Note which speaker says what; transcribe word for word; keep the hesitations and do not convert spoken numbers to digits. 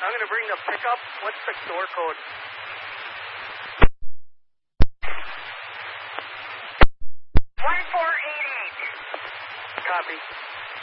Speaker 1: I'm going to bring the pickup. What's the door code?
Speaker 2: one four eight eight.
Speaker 1: Copy.